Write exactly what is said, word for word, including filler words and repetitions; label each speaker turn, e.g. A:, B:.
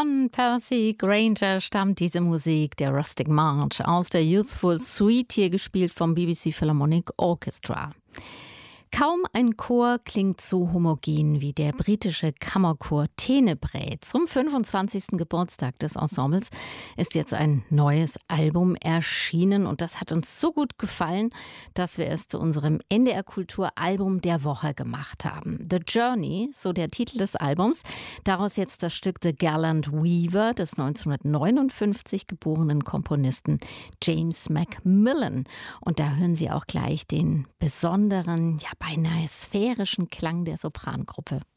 A: Von Percy Grainger stammt diese Musik, der Rustic March, aus der Youthful Suite, hier gespielt vom B B C Philharmonic Orchestra. Kaum ein Chor klingt so homogen wie der britische Kammerchor Tenebrae. Zum fünfundzwanzigsten Geburtstag des Ensembles ist jetzt ein neues Album erschienen und das hat uns so gut gefallen, dass wir es zu unserem N D R Kultur Album der Woche gemacht haben. The Journey, so der Titel des Albums, daraus jetzt das Stück The Gallant Weaver des neunzehnhundertneunundfünfzig geborenen Komponisten James Macmillan. Und da hören Sie auch gleich den besonderen, ja beinahe sphärischen Klang der Soprangruppe.